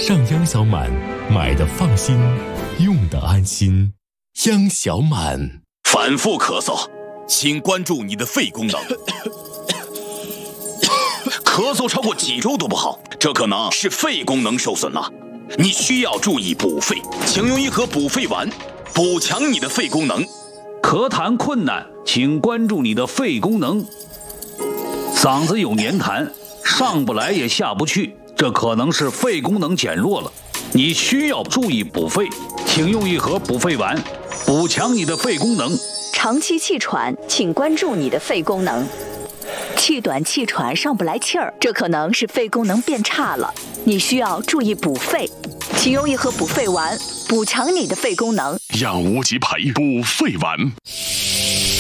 上央小满，买的放心，用的安心。央小满。 反复咳嗽，请关注你的肺功能。咳嗽超过几周都不好，这可能是肺功能受损了。你需要注意补肺，请用一盒补肺丸，补强你的肺功能。 咳痰困难，请关注你的肺功能。嗓子有黏痰，上不来也下不去，这可能是肺功能减弱了。你需要注意补肺，请用一盒补肺丸，补强你的肺功能。 长期气喘，请关注你的肺功能。气短气喘上不来气儿，这可能是肺功能变差了，你需要注意补肺，请用一盒补肺丸，补强你的肺功能。 让无极牌补肺丸。